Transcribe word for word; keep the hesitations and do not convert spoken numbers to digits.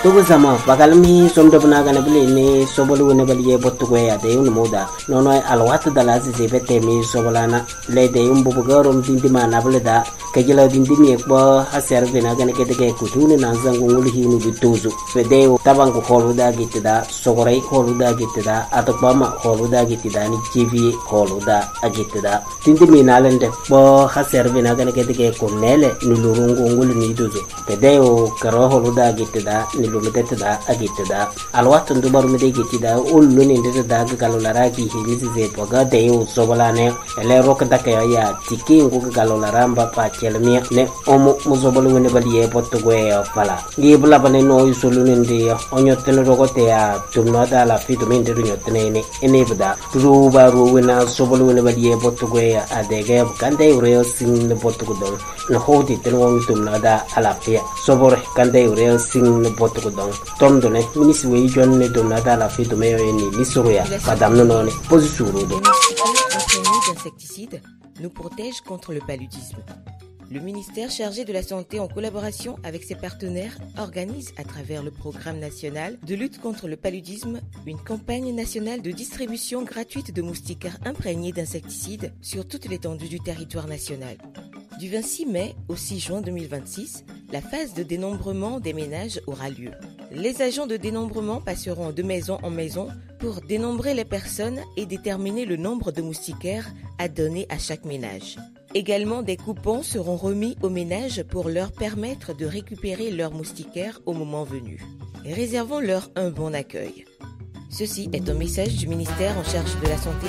tugu sama bagalmi somdo buna gana bili ni sobolu ne bali ye bottu go ya de un moda nono alwat dala se bete mi sobolana le de un bubu garom dindi mana bele da kejela dindi mi ko haser bina gana kete ke kutuni na zangu nguli hinu bituzu fede tabangu holuda gitida sogorai holuda gitida atokbama holuda gitida ni tv holuda agitida dindi mi nalende bo haser bina gana kete ke kunele ni lurungu nguli ni duzu fede o karo holuda gitida ni lumeteda agitida alwat ndubar mi de gitida ullu ni ndeda galolara ki himizi ze boga de o sobolane ele rokda ke ya tiki ngu galolara mba pa chelmi ne omo muzobolu ne baliye botto go ya fala ngi bula bane no yusulu ndi onyo tene rogote ya tumno da la fitu min de nyotene ne ene bada ruba ruwena sobolu ne baliye botto go ya adege kande ureo sin ne botto go don no hodi tene won tumno da ala pia sobore kande ureo sin ne botto go don tomdo ne minisi we jonne tumno da la fitu me ni misuruya padam no ne posisuru do d'insecticides nous protège contre le paludisme. Le ministère chargé de la Santé, en collaboration avec ses partenaires, organise à travers le programme national de lutte contre le paludisme une campagne nationale de distribution gratuite de moustiquaires imprégnés d'insecticides sur toute l'étendue du territoire national. Du vingt-six mai au six juin deux mille vingt-six, la phase de dénombrement des ménages aura lieu. Les agents de dénombrement passeront de maison en maison pour dénombrer les personnes et déterminer le nombre de moustiquaires à donner à chaque ménage. Également, des coupons seront remis aux ménages pour leur permettre de récupérer leurs moustiquaires au moment venu. Réservons-leur un bon accueil. Ceci est un message du ministère en charge de la Santé.